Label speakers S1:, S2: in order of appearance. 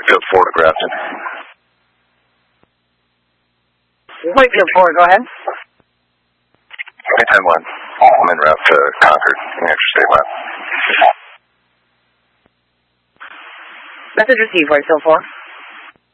S1: Whitefield 4 to Grafton.
S2: Whitefield 4, go ahead.
S1: Anytime 1. I'm en route to Concord, New Hampshire State Line.
S2: Message received, Whitefield 4.